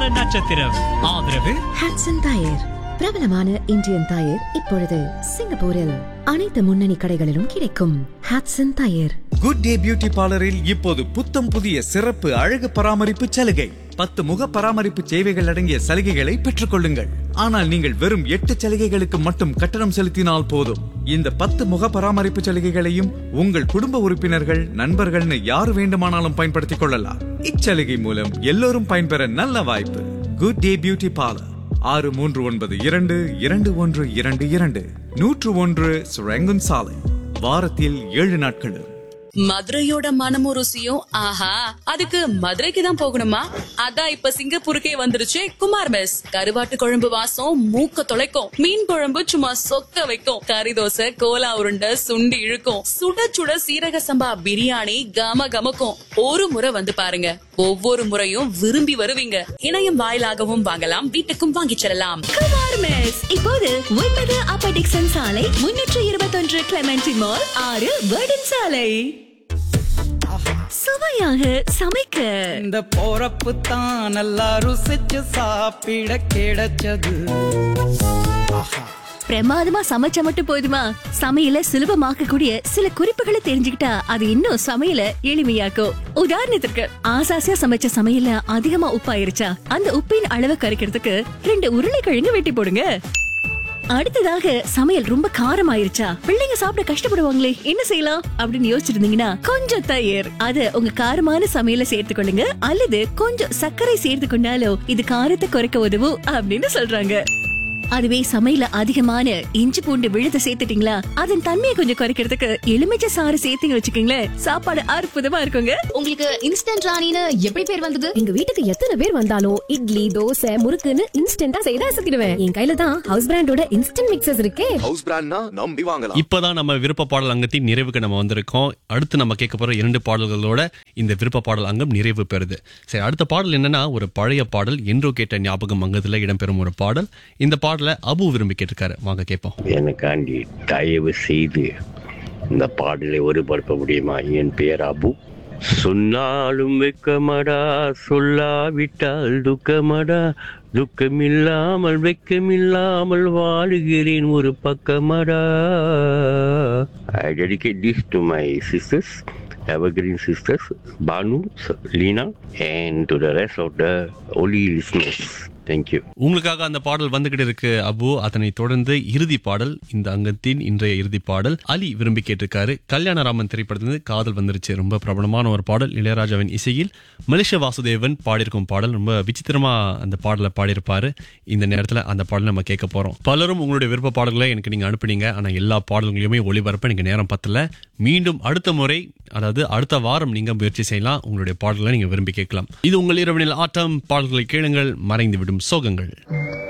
நட்சத்திரம். ஆதரவு ஹட்சன் டயர், பிரபலமான இந்தியன் டயர். இப்பொழுது சிங்கப்பூரில் அனைத்து முன்னணி கடைகளிலும் கிடைக்கும். Hatsun tyre. Good day beauty பார்லரில் இப்போது புத்தம் புதிய சிறப்பு அழகு பராமரிப்பு சலுகை. 10 முக பராமரிப்பு சேவைகள் அடங்கிய சலுகைகளை பெற்றுக் கொள்ளுங்கள். ஆனால் நீங்கள் வெறும் 8 சலுகைகளுக்கு மட்டும் கட்டணம் செலுத்தினால் போதும். இந்த 10 முக பராமரிப்பு சலுகைகளையும் உங்கள் குடும்ப உறுப்பினர்கள், நண்பர்கள்னு யார் வேண்டுமானாலும் பயன்படுத்திக் கொள்ளலாம். இச்சலுகை மூலம் எல்லோரும் பயன்பெற நல்ல வாய்ப்பு. குட் டே பியூட்டி பார்லர், 63922122 101 சுரங்கன் சாலை. வாரத்தில் 7 நாட்களும். மதுரையோட மனமும் ருசியும் ஆஹா, அதுக்கு மதுரைக்கு தான் போகணுமா? அதான் இப்ப சிங்கப்பூருக்கே வந்துருச்சு குமார் மெஸ். கருவாட்டு குழம்பு வாசம் மூக்க தொலைக்கும், மீன் குழம்பு சும்மா சொக்க வைக்கும், கறி தோசை, கோலா உருண்டை, சுண்டி இழுக்கும், சுட சுட சீரக சம்பா பிரியாணி கம கமக்கும். ஒரு முறை வந்து பாருங்க, ஒவ்வொரு முறையும் விரும்பி வருவீங்க. இணையம் வாயிலாகவும் வாங்கலாம், வீட்டுக்கும் வாங்கிச் செல்லலாம். குமார் மெஸ் இப்போது 9 அப்பர் டிக்சன் சாலை, 321 கிளெமென்டி மால், 6 வர்டன் சாலை. சுவையாக சமைக்க இந்த போறப்பு தான் நல்லா ருசிச்சு சாப்பிட கிடைச்சது. பிரமாதமா சமைச்சா மட்டும் போதுமா? சமையல சுலபமாக்க கூடிய சில குறிப்புகளை தெரிஞ்சுக்கிட்டா அது இன்னும் சமையல எளிமையாக்கும். உதாரணத்திற்கு, ஆசாசியா சமைச்ச சமையல அதிகமா உப்பாயிருச்சா, அந்த உப்பின் அளவை கரைக்கிறதுக்கு 2 உருளைக்கிழங்கு வெட்டி போடுங்க. அடுத்ததாக, சமையல் ரொம்ப காரம் ஆயிருச்சா, பிள்ளைங்க சாப்பிட கஷ்டப்படுவாங்களே, என்ன செய்யலாம் அப்படின்னு யோசிச்சிருந்தீங்கன்னா கொஞ்சம் தயிர், அது உங்க காரமான சமையல சேர்த்துக்கொள்ளுங்க. அல்லது கொஞ்சம் சர்க்கரை சேர்த்து கொண்டாலும் இது காரத்தை குறைக்க உதவும் அப்படின்னு சொல்றாங்க. அதுவே சமையல அதிகமான இஞ்சி பூண்டு விழுத சேர்த்துட்டீங்களா, அதன் தன்மையை கொஞ்சம் குறைக்கிறதுக்கு எலுமிச்சை சாறு சேர்த்து வச்சுக்கீங்களேன், சாப்பாடு அற்புதமா இருக்குங்க. உங்களுக்கு இன்ஸ்டன்ட் ராணின்னு எப்படி பேர் வந்தது? எங்க வீட்டுக்கு எத்தனை பேர் வந்தாலும் இட்லி, தோசை, முறுக்குன்னு இன்ஸ்டன்டா செய்து அசத்திடுவேன். என் கையில தான் ஹவுஸ் பிராண்டோட இன்ஸ்டன்ட் மிக்சர்ஸ் இருக்கே. ஹவுஸ் பிராண்ட்னா நம்பி வாங்கலாம். இப்பதான் நம்ம விருப்ப பாடல் அங்கத்தின் நிறைவுக்கு நம்ம வந்திருக்கோம். அடுத்து நம்ம கேட்க போற 2 பாடல்களோட இந்த விருப்ப பாடல் அங்கம் நிறைவு பெறுது. சரி, அடுத்த பாடல் என்னன்னா ஒரு பழைய பாடல், என்றோ கேட்ட ஞாபகம் அங்கத்துல இடம்பெறும் ஒரு பாடல். இந்த பாடல அபு விரும்பி கேட்டிருக்காரு, வாங்க கேட்போம். எனக்காண்டி தயவு செய்து இந்த பாடலை ஒருபடுத்த முடியுமா? என் பெயர் அபு. சொன்னாலும் வெக்கமடா, சொல்லாவிட்டால் துக்கமடா, துக்கமில்லாமல் வெக்கமில்லாமல் வாழுகிறேன் ஒரு பக்கமடா. I dedicate this to my sisters, Evergreen sisters, Banu, Lina, and to the rest of the Oli listeners. Thank you. உங்களுக்காக அந்த பாடல் வந்துகிட்டு இருக்கு அபு. அதனை தொடர்ந்து இறுதி பாடல், இந்த அங்கத்தின் இன்றைய இறுதி பாடல் அலி விரும்பி கேட்டிருக்காரு. கல்யாணராமன் திரைப்படத்திலிருந்து காதல் வந்துருச்சு, ரொம்ப பிரபலமான ஒரு பாடல். இளையராஜாவின் இசையில் மலேசிய வாசுதேவன் பாடியிருக்கும் பாடல். ரொம்ப விசித்திரமா அந்த பாடலை பாடியிருப்பாரு. இந்த நேரத்துல அந்த பாடலை நம்ம கேட்க போறோம். பலரும் உங்களுடைய விருப்ப பாடல்களை எனக்கு நீங்க அனுப்புனீங்க. ஆனா எல்லா பாடல்களையுமே ஒளிபரப்ப எனக்கு நேரம் பத்தல. மீண்டும் அடுத்த முறை, அதாவது அடுத்த வாரம் நீங்க முயற்சி செய்யலாம். உங்களுடைய பாடல்களை நீங்க விரும்பி கேட்கலாம். இது உங்கள் இரவனில் ஆட்டம். பாடல்களை கேளுங்கள், மறைந்து விடும் சோகங்கள்.